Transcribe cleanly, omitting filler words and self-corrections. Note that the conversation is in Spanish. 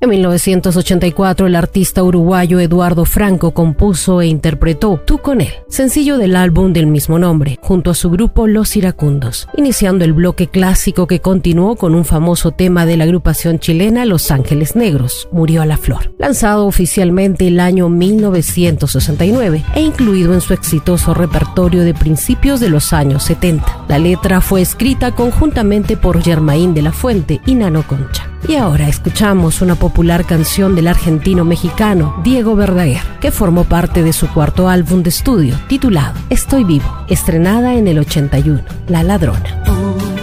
En 1984, el artista uruguayo Eduardo Franco compuso e interpretó Tú con él, sencillo del álbum del mismo nombre, junto a su grupo Los Iracundos, iniciando el bloque clásico que continuó con un famoso tema de la agrupación chilena Los Ángeles Negros, Murió a la Flor, lanzado oficialmente el año 1969 e incluido en su exitoso repertorio de principios de los años 70. La letra fue escrita conjuntamente por Germain de la Fuente y Nano Concha. Y ahora escuchamos una popular canción del argentino-mexicano Diego Verdaguer, que formó parte de su cuarto álbum de estudio, titulado Estoy Vivo, estrenada en el 81, La Ladrona.